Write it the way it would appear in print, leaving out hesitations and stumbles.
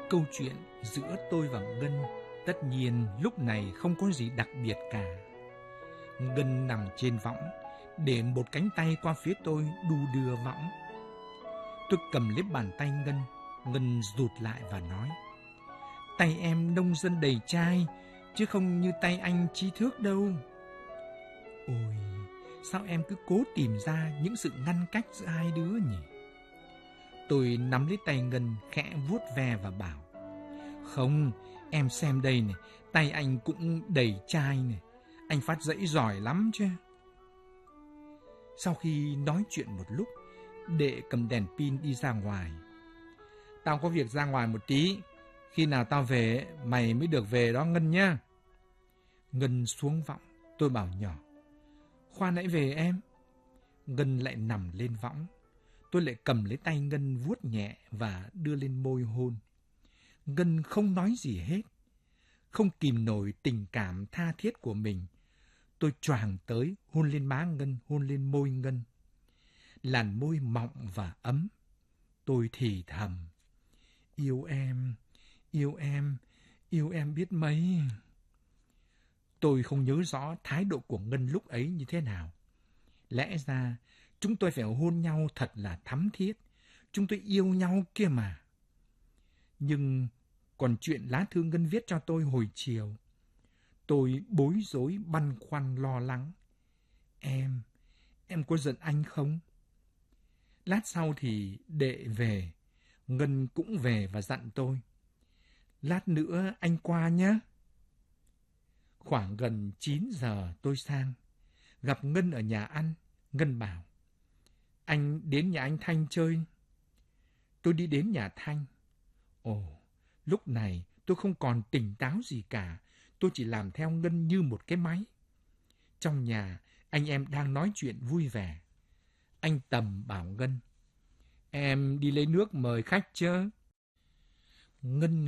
Câu chuyện giữa tôi và Ngân tất nhiên lúc này không có gì đặc biệt cả. Ngân nằm trên võng, để một cánh tay qua phía tôi đu đưa võng. Tôi cầm lấy bàn tay Ngân, Ngân rụt lại và nói: tay em nông dân đầy chai, chứ không như tay anh trí thước đâu. Ôi, sao em cứ cố tìm ra những sự ngăn cách giữa hai đứa nhỉ? Tôi nắm lấy tay Ngân, khẽ vuốt ve và bảo: không, em xem đây này, tay anh cũng đầy chai này. Anh phát dãy giỏi lắm chứ. Sau khi nói chuyện một lúc, Đệ cầm đèn pin đi ra ngoài. Tao có việc ra ngoài một tí. Khi nào tao về, mày mới được về đó Ngân nhá. Ngân xuống võng, tôi bảo nhỏ: khoan hãy về em. Ngân lại nằm lên võng. Tôi lại cầm lấy tay Ngân vuốt nhẹ và đưa lên môi hôn. Ngân không nói gì hết. Không kìm nổi tình cảm tha thiết của mình, tôi choàng tới hôn lên má Ngân, hôn lên môi Ngân. Làn môi mọng và ấm. Tôi thì thầm: yêu em, yêu em, yêu em biết mấy. Tôi không nhớ rõ thái độ của Ngân lúc ấy như thế nào. Lẽ ra chúng tôi phải hôn nhau thật là thắm thiết. Chúng tôi yêu nhau kia mà. Nhưng còn chuyện lá thư Ngân viết cho tôi hồi chiều, tôi bối rối băn khoăn lo lắng. Em có giận anh không? Lát sau thì Đệ về, Ngân cũng về và dặn tôi: lát nữa anh qua nhé. Khoảng gần 9 giờ tôi sang, gặp Ngân ở nhà ăn. Ngân bảo: anh đến nhà anh Thanh chơi. Tôi đi đến nhà Thanh. Ồ, lúc này tôi không còn tỉnh táo gì cả. Tôi chỉ làm theo Ngân như một cái máy. Trong nhà, anh em đang nói chuyện vui vẻ. Anh Tầm bảo Ngân: em đi lấy nước mời khách chứ? Ngân